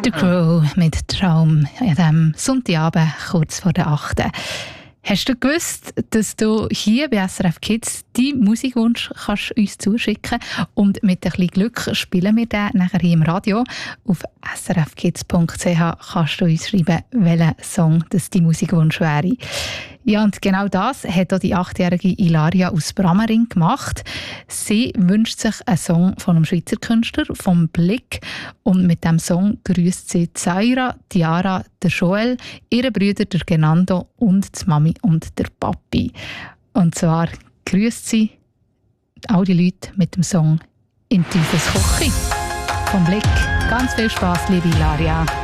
The Crow mit Traum an diesem Sonntagabend, kurz vor der 8. Hast du gewusst, dass du hier bei SRF Kids deinen Musikwunsch kannst uns zuschicken und mit ein bisschen Glück spielen wir den nachher hier im Radio. Auf srfkids.ch kannst du uns schreiben, welcher Song das dein Musikwunsch wäre. Ja, und genau das hat auch die 8-jährige Ilaria aus Bramering gemacht. Sie wünscht sich einen Song von einem Schweizer Künstler, vom Blick. Und mit diesem Song grüßt sie Zaira, Diara, der Joel, ihre Brüder, der Genando und die Mami und der Papi. Und zwar grüßt sie all die Leute mit dem Song «In dieses Kochi» vom Blick. Ganz viel Spass, liebe Ilaria.